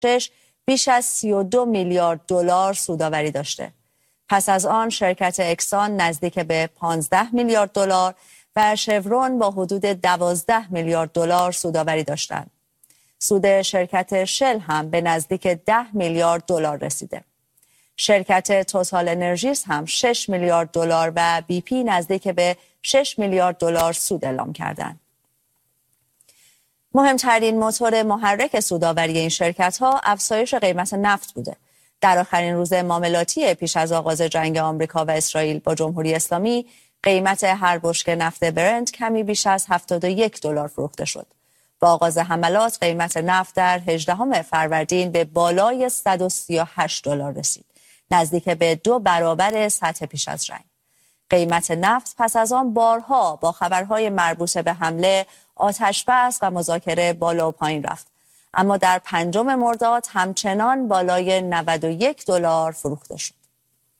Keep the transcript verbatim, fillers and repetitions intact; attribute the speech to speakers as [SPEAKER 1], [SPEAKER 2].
[SPEAKER 1] شش بیش از سی و دو میلیارد دلار سودآوری داشته. پس از آن شرکت اکسان نزدیک به پانزده میلیارد دلار و شورون با حدود دوازده میلیارد دلار سودآوری داشتند. سود شرکت شل هم به نزدیک ده میلیارد دلار رسیده. شرکت توتال انرژیز هم شش میلیارد دلار و بی پی نزدیک به شش میلیارد دلار سود اعلام کردند. مهمترین موتور محرک سودآوری این شرکت‌ها افزایش قیمت نفت بوده. در آخرین روز معاملاتی پیش از آغاز جنگ آمریکا و اسرائیل با جمهوری اسلامی، قیمت هر بشکه نفت برنت کمی بیش از هفتاد و یک دلار فروخته شد. با آغاز حملات قیمت نفت در هجدهم فروردین به بالای صد و سی و هشت دلار رسید، نزدیک به دو برابر سطح پیش از جنگ. قیمت نفت پس از آن بارها با خبرهای مربوط به حمله، آتش‌بس و مذاکره بالا و پایین رفت، اما در پنجم مرداد همچنان بالای نود و یک دلار فروخته شد.